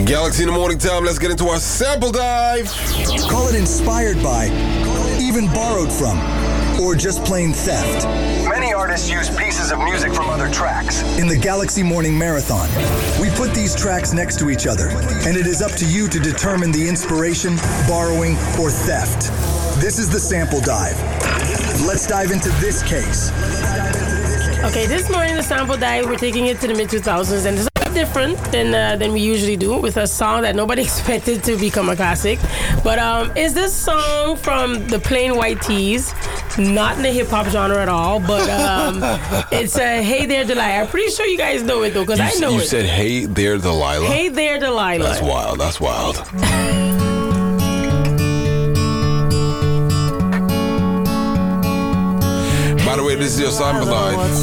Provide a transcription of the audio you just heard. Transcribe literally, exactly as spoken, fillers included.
Galaxy in the morning time. Let's get into our sample dive. Call it inspired by, even borrowed from, or just plain theft. Many artists use pieces of music from other tracks. In the Galaxy Morning Marathon, we put these tracks next to each other, and it is up to you to determine the inspiration, borrowing, or theft. This is the sample dive. Let's dive into this case. Okay, this morning the sample dive, we're taking it to the mid two thousands, and it's a bit different than uh, than we usually do with a song that nobody expected to become a classic. But um, is this song from the Plain White T's? Not in the hip hop genre at all, but um, it's a uh, Hey There Delilah. I'm pretty sure you guys know it though, because I know you it. You said Hey There Delilah? Hey There Delilah. That's wild. That's wild. By the way, this is your sample dive.